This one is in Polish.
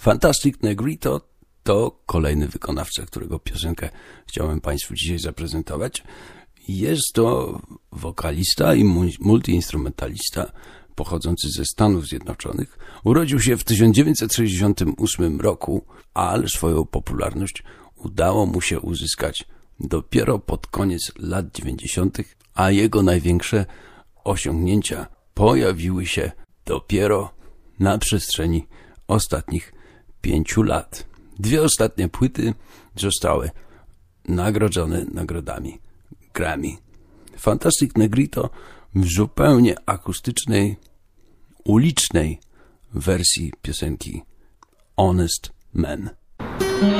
Fantastic Negrito to kolejny wykonawca, którego piosenkę chciałem Państwu dzisiaj zaprezentować. Jest to wokalista i multiinstrumentalista pochodzący ze Stanów Zjednoczonych. Urodził się w 1968 roku, ale swoją popularność udało mu się uzyskać dopiero pod koniec lat 90., a jego największe osiągnięcia pojawiły się dopiero na przestrzeni ostatnich 5 lat. 2 ostatnie płyty zostały nagrodzone nagrodami Grammy. Fantastic Negrito w zupełnie akustycznej, ulicznej wersji piosenki Honest Man.